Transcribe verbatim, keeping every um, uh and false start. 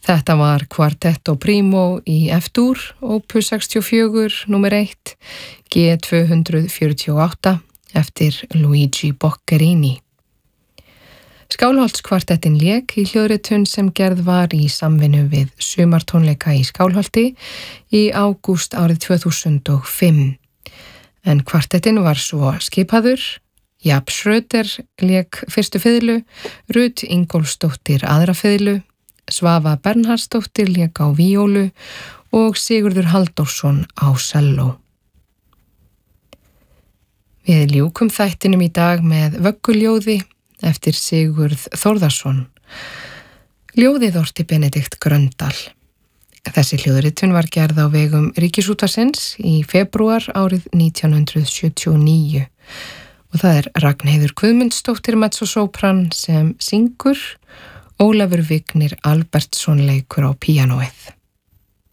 Þetta var Quartetto Primo í F-dúr, opus sextíu og fjögur, númer eitt, G tvö hundruð fjörutíu og átta, eftir Luigi Boccherini. Skálholtskvartettin lék í hljóðritun sem gerð var í samvinnu við sumartónleika í Skálholti í ágúst árið tvö þúsund og fimm. En kvartettin var svo skipaður. Jaap Schröder lék fyrstu fiðlu, Ruth Ingólfsdóttir aðra fiðlu, Svava Bernhardsdóttir lék á víólu og Sigurður Halldórsson á selló. Við ljúkum þættinum í dag með vögguljóði eftir Sigurð Þórðarsson. Ljóðið orti Benedikt Gröndal. Þessi hljóðritun var gerð á vegum Ríkisútvarpsins í febrúar árið nítján hundruð sjötíu og níu og það er Ragnheiður Guðmundsdóttir mezzosopran sem syngur, Ólafur Vignir Albertsson leikur á píanóið.